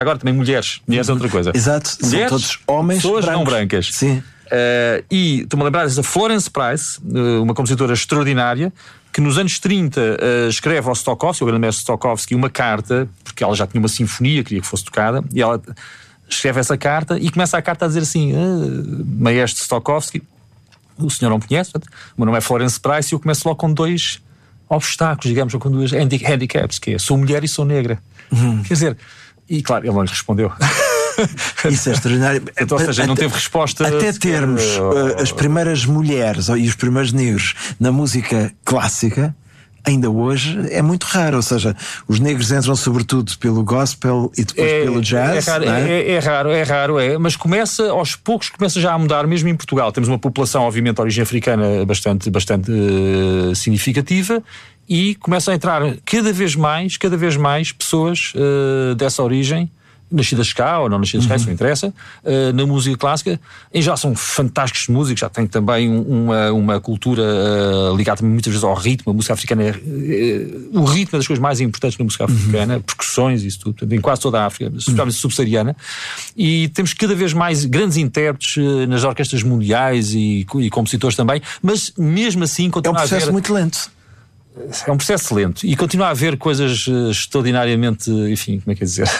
Agora também mulheres é outra coisa. Exato, mulheres, são todos homens pessoas brancos. não brancas. Sim. E estou-me a lembrar dessa Florence Price, uma compositora extraordinária, que nos anos 30 escreve ao Stokowski, o grande mestre Stokowski, uma carta, porque ela já tinha uma sinfonia, queria que fosse tocada, e ela escreve essa carta e começa a carta a dizer assim: maestro Stokowski, o senhor não me conhece, o meu nome é Florence Price, e eu começo logo com 2 obstáculos, digamos, ou com 2 handicaps, que é: sou mulher e sou negra. Quer dizer, e claro, ele não lhe respondeu. Isso é extraordinário. Então, ou seja, não teve resposta. Até termos as primeiras mulheres e os primeiros negros na música clássica, ainda hoje é muito raro. Ou seja, os negros entram sobretudo pelo gospel e depois pelo jazz. É raro, mas aos poucos começa já a mudar, mesmo em Portugal. Temos uma população, obviamente, de origem africana bastante significativa, e começa a entrar cada vez mais pessoas dessa origem, nascidas cá ou não nascidas cá, isso não interessa, na música clássica, e já são fantásticos músicos, já têm também uma cultura ligada muitas vezes ao ritmo. A música africana o ritmo é das coisas mais importantes na música africana, percussões, isso tudo, em quase toda a África, especialmente subsaariana, e temos cada vez mais grandes intérpretes nas orquestras mundiais e compositores também, mas mesmo assim continua a haver... É um processo muito lento. É um processo lento e continua a haver coisas extraordinariamente, enfim, como é que é dizer,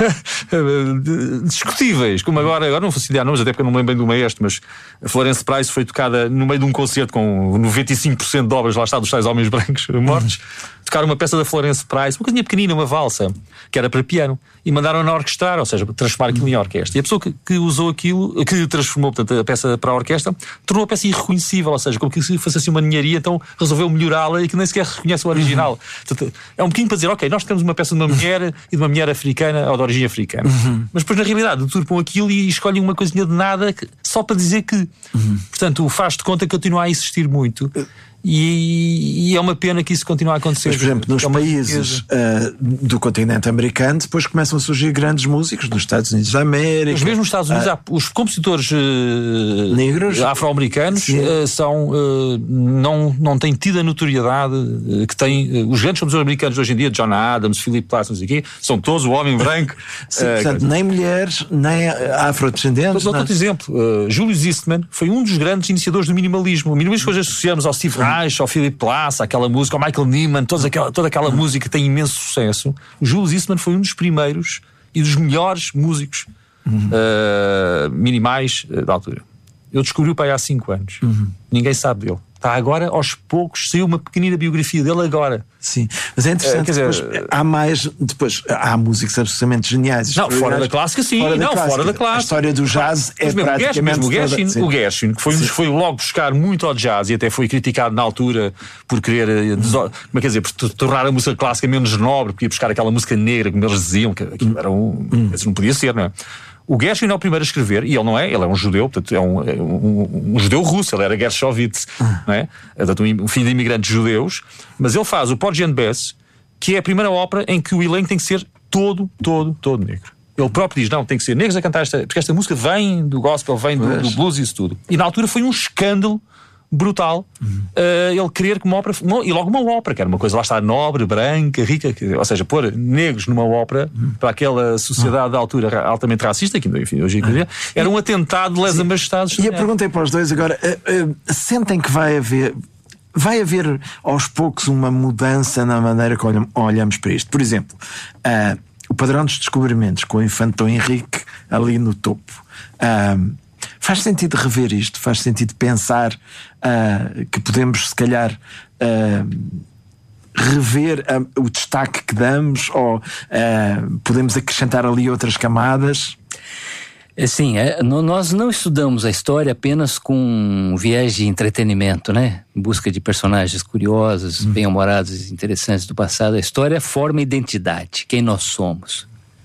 discutíveis, como agora não vou citar nomes, até porque eu não me lembro bem do maestro, mas a Florence Price foi tocada no meio de um concerto com 95% de obras, lá está, dos tais homens brancos mortos, tocaram uma peça da Florence Price, uma coisinha pequenina, uma valsa, que era para piano, e mandaram-na orquestrar, ou seja, transformar aquilo em orquestra. E a pessoa que usou aquilo, que transformou, portanto, a peça para a orquestra, tornou a peça irreconhecível, ou seja, como que se fosse assim uma ninharia, então resolveu melhorá-la e que nem sequer reconhece o original. Portanto, é um bocadinho para dizer, ok, nós temos uma peça de uma mulher e de uma mulher africana ou de origem africana. Mas depois, na realidade, deturpam aquilo e escolhem uma coisinha de nada só para dizer que. Portanto, o faz de conta continua a existir muito. E é uma pena que isso continue a acontecer. Mas, por exemplo, nos países do continente americano, depois começam a surgir grandes músicos, nos Estados Unidos da América. Mas mesmo nos Estados Unidos, os compositores negros, afro-americanos, não têm tido a notoriedade que têm os grandes compositores americanos hoje em dia, John Adams, Philip Glass, não sei o quê, são todos o homem branco. Sim, portanto, nem mulheres, nem afrodescendentes. Dou outro exemplo. Julius Eastman foi um dos grandes iniciadores do minimalismo. O minimalismo que hoje associamos ao Steve Reich, ao Philip Glass, àquela música, ao Michael Nyman, toda aquela música que tem imenso sucesso. O Julius Eastman foi um dos primeiros e dos melhores músicos minimais da altura. Eu descobri-o para aí há 5 anos. Ninguém sabe dele. Está agora, aos poucos, saiu uma pequenina biografia dele agora. Sim, mas é interessante, depois há músicos absolutamente geniais. Não, fora da clássica, sim. Fora da clássica. A história do jazz é praticamente... O Gershwin, que foi logo buscar muito ao jazz e até foi criticado na altura por querer, por tornar a música clássica menos nobre, porque ia buscar aquela música negra, como eles diziam, que aquilo era não podia ser, não é? O Gershwin é o primeiro a escrever, e ele não é, ele é um judeu, portanto é um judeu russo, ele era Gershovitz, não é? Portanto, um filho de imigrantes judeus, mas ele faz o Porgy and Bess, que é a primeira ópera em que o elenco tem que ser todo negro. Ele próprio diz, não, tem que ser negros a cantar porque esta música vem do gospel, vem do blues e isso tudo. E na altura foi um escândalo brutal ele querer que uma ópera, e logo uma ópera, que era uma coisa, lá está, nobre, branca, rica, ou seja, pôr negros numa ópera para aquela sociedade da altura altamente racista, que enfim, hoje em dia era um atentado de lesa majestade. E eu perguntei para os dois agora, sentem que vai haver aos poucos uma mudança na maneira que olhamos para isto? Por exemplo, o padrão dos descobrimentos com o infante Dom Henrique ali no topo. Faz sentido rever isto? Faz sentido pensar que podemos, se calhar, rever o destaque que damos, ou podemos acrescentar ali outras camadas? Sim, nós não estudamos a história apenas com um viés de entretenimento, né? Em busca de personagens curiosos, bem-humorados e interessantes do passado. A história forma identidade, quem nós somos.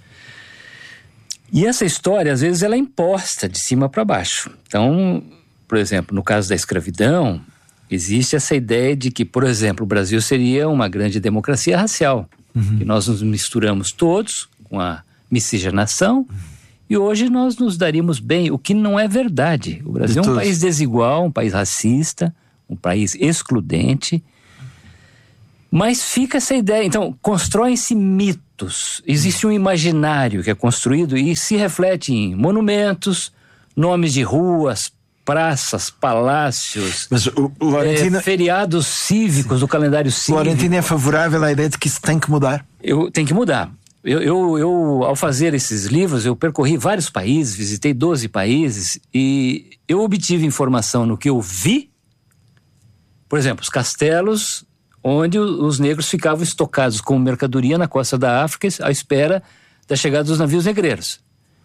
E essa história, às vezes, ela é imposta de cima para baixo. Então, por exemplo, no caso da escravidão, existe essa ideia de que, por exemplo, o Brasil seria uma grande democracia racial. Que nós nos misturamos todos com a miscigenação e hoje nós nos daríamos bem, o que não é verdade. O Brasil é um país desigual, um país racista, um país excludente. Mas fica essa ideia. Então, constrói esse mito mitos, existe um imaginário que é construído e se reflete em monumentos, nomes de ruas, praças, palácios, Mas o Laurentino, feriados cívicos do calendário o cívico. Laurentino é favorável à ideia de que isso tem que mudar. Tem que mudar. Eu, ao fazer esses livros, eu percorri vários países, visitei 12 países e eu obtive informação no que eu vi. Por exemplo, os castelos onde os negros ficavam estocados como mercadoria na costa da África à espera da chegada dos navios negreiros.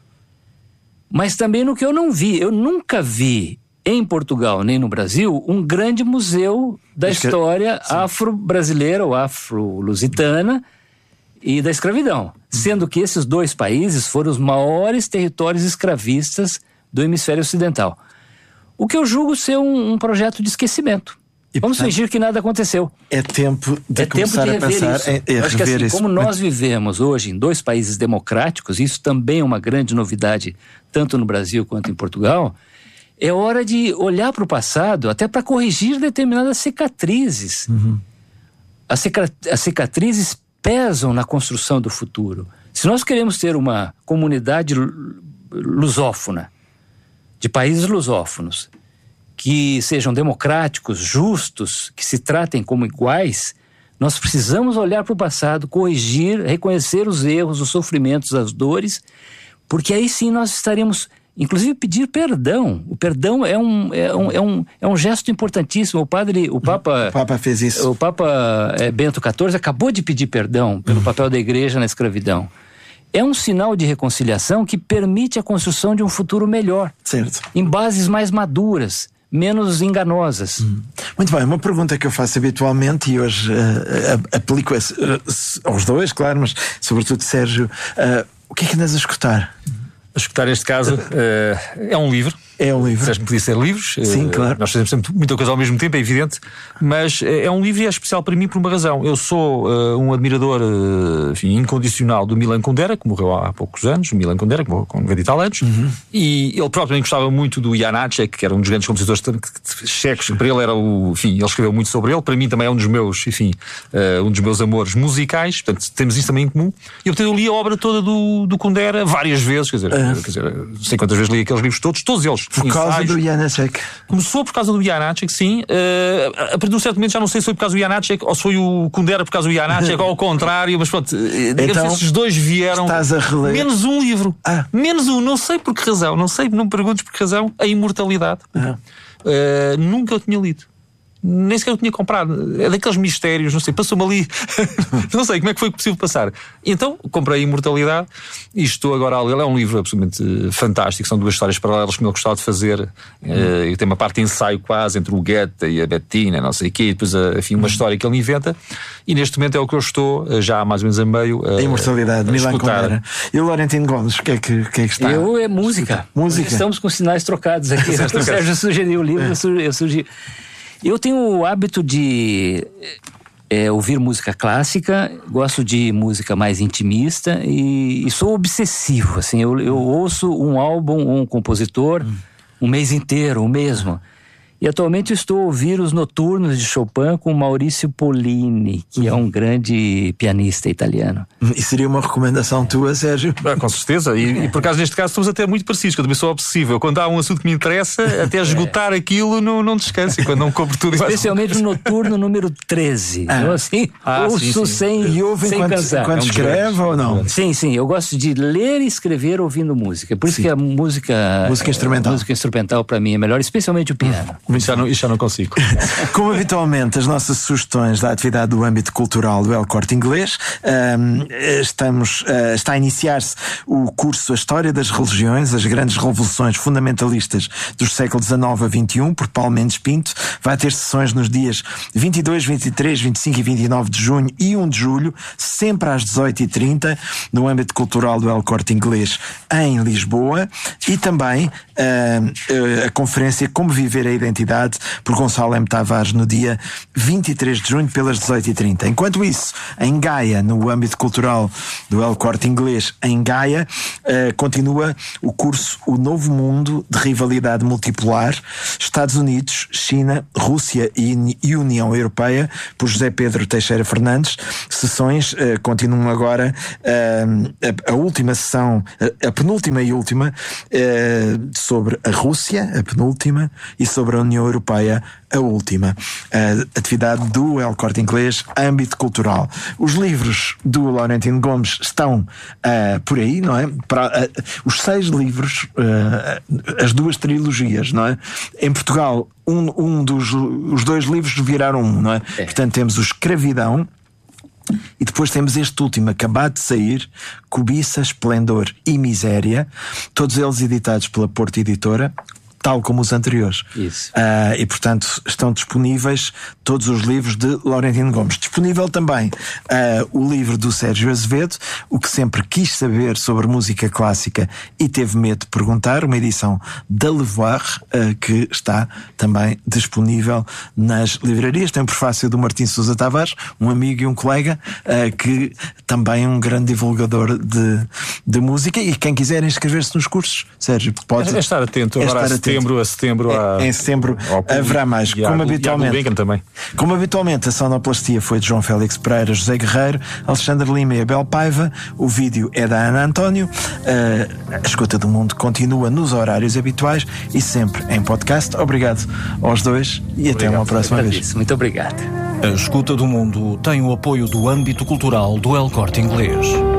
Mas também no que eu não vi. Eu nunca vi em Portugal nem no Brasil um grande museu da história afro-brasileira ou afro-lusitana e da escravidão, sendo que esses dois países foram os maiores territórios escravistas do hemisfério ocidental. O que eu julgo ser um projeto de esquecimento. E, vamos fingir que nada aconteceu. É tempo de começar a pensar em acho que assim, rever isso. como nós vivemos hoje em dois países democráticos, isso também é uma grande novidade, tanto no Brasil quanto em Portugal, é hora de olhar para o passado até para corrigir determinadas cicatrizes. As cicatrizes pesam na construção do futuro. Se nós queremos ter uma comunidade lusófona, de países lusófonos, que sejam democráticos, justos, que se tratem como iguais, nós precisamos olhar para o passado, corrigir, reconhecer os erros, os sofrimentos, as dores, porque aí sim nós estaremos, inclusive, pedir perdão. O perdão é um gesto importantíssimo. O Papa fez isso. O Papa Bento XIV acabou de pedir perdão pelo papel da igreja na escravidão. É um sinal de reconciliação que permite a construção de um futuro melhor, certo, em bases mais maduras, menos enganosas. Muito bem, uma pergunta que eu faço habitualmente e hoje aplico aos dois, claro, mas sobretudo Sérgio, o que é que andas a escutar? A escutar neste caso é um livro. É um livro. Disseste-me que podia ser livros. Sim, claro. Nós fazemos sempre muita coisa ao mesmo tempo, é evidente. Mas é um livro e é especial para mim por uma razão. Eu sou um admirador incondicional do Milan Kundera, que morreu há poucos anos. O Milan Kundera, que morreu com 90 e tal anos. E ele próprio também gostava muito do Janáček, que era um dos grandes compositores checos. Para ele era ele escreveu muito sobre ele. Para mim também é um dos meus amores musicais. Portanto, temos isso também em comum. E eu li a obra toda do Kundera várias vezes. Quer dizer, não sei quantas vezes li aqueles livros todos eles. Por causa do Janáček. Começou por causa do Janáček, sim. A partir de um certo momento já não sei se foi por causa do Janáček ou se foi o Kundera por causa do Janáček ou ao contrário, mas pronto, então, esses dois vieram. Estás a reler. Menos um livro. Menos um, não sei por que razão, não me perguntes por que razão, A Imortalidade. Nunca o tinha lido. Nem sequer eu tinha comprado. É daqueles mistérios, não sei, passou-me ali. Não sei como é que foi possível passar. Então comprei a Imortalidade e estou agora a ler. É um livro absolutamente fantástico. São duas histórias paralelas que ele gostava de fazer. E tem uma parte de ensaio quase entre o Goethe e a Bettina, não sei o quê. E depois, enfim, uma história que ele inventa. E neste momento é o que eu estou, já há mais ou menos a meio. A Imortalidade, Milan Kundera. E o Laurentino Gomes, o que é que está? Eu é música. Estamos com sinais trocados aqui. O Sérgio sugeriu o livro, eu sugeri. Eu tenho o hábito de ouvir música clássica, gosto de música mais intimista e sou obsessivo. Assim, eu ouço um álbum ou um compositor um mês inteiro, o mesmo. E atualmente eu estou a ouvir os Noturnos de Chopin com Maurício Pollini, que é um grande pianista italiano. E seria uma recomendação tua, Sérgio? Com certeza, e por acaso neste caso estamos até muito parecidos, que eu também sou obsessivo. Quando há um assunto que me interessa, até esgotar aquilo não descanso, e quando não compro tudo. Especialmente o Noturno número 13. Eu assim, ouço sem cansar. Quando escreve ou não? Sim, eu gosto de ler e escrever ouvindo música. Por isso que a música instrumental para mim é melhor, especialmente o piano. Isso já não consigo. Como habitualmente, as nossas sugestões da atividade do âmbito cultural do El Corte Inglês, está a iniciar-se o curso A História das Religiões, as grandes revoluções fundamentalistas dos séculos XIX a XXI, por Paulo Mendes Pinto. Vai ter sessões nos dias 22, 23, 25 e 29 de junho e 1 de julho, sempre às 18h30, no âmbito cultural do El Corte Inglês, em Lisboa. E também a conferência Como Viver a Identidade entidade, por Gonçalo M. Tavares, no dia 23 de junho, pelas 18h30. Enquanto isso, em Gaia, no âmbito cultural do El Corte Inglês, em Gaia, continua o curso O Novo Mundo de Rivalidade Multipolar, Estados Unidos, China, Rússia e União Europeia, por José Pedro Teixeira Fernandes. Sessões continuam agora, a última sessão, a penúltima e última, sobre a Rússia, a penúltima, e sobre a União Europeia, a última. Atividade do El Corte Inglês, âmbito cultural. Os livros do Laurentino Gomes estão por aí, não é? Os 6 livros, as 2 trilogias, não é? Em Portugal, os 2 livros viraram um, não é? Portanto, temos o Escravidão, e depois temos este último, acabado de sair, Cobiça, Esplendor e Miséria, todos eles editados pela Porto Editora, tal como os anteriores. Isso. E portanto estão disponíveis todos os livros de Laurentino Gomes. Disponível também o livro do Sérgio Azevedo, O que Sempre Quis Saber sobre Música Clássica e Teve Medo de Perguntar, uma edição da Levoir, que está também disponível nas livrarias. Tem um prefácio do Martim Sousa Tavares, um amigo e um colega, que também é um grande divulgador de música, e quem quiser inscrever-se nos cursos, Sérgio, pode estar atento. Agora a setembro em setembro haverá mais. Como habitualmente, a sonoplastia foi de João Félix Pereira, José Guerreiro, Alexandre Lima e Abel Paiva. O vídeo é da Ana António. A Escuta do Mundo continua nos horários habituais e sempre em podcast. Obrigado aos dois e até uma próxima vez. Muito obrigado. A Escuta do Mundo tem o apoio do âmbito cultural do El Corte Inglês.